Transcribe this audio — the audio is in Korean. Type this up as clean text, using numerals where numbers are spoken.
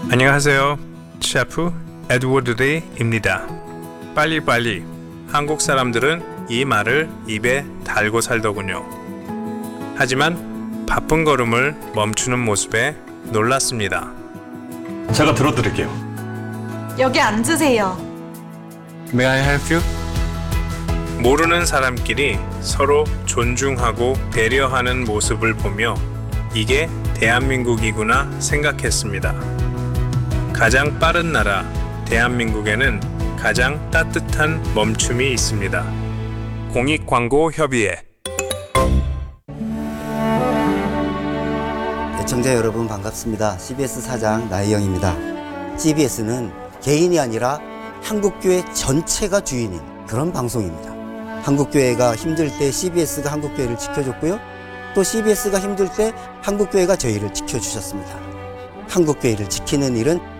안녕하세요. 셰프 에드워드 레이입니다. 빨리빨리. 한국 사람들은 이 말을 입에 달고 살더군요. 하지만 바쁜 걸음을 멈추는 모습에 놀랐습니다. 제가 들어드릴게요. 여기 앉으세요. May I help you? 모르는 사람끼리 서로 존중하고 배려하는 모습을 보며 이게 대한민국이구나 생각했습니다. 가장 빠른 나라 대한민국에는 가장 따뜻한 멈춤이 있습니다. 공익광고협의회. 애청자 여러분 반갑습니다. CBS 사장 나혜영입니다. CBS는 개인이 아니라 한국교회 전체가 주인인 그런 방송입니다. 한국교회가 힘들 때 CBS가 한국교회를 지켜줬고요. 또 CBS가 힘들 때 한국교회가 저희를 지켜주셨습니다. 한국교회를 지키는 일은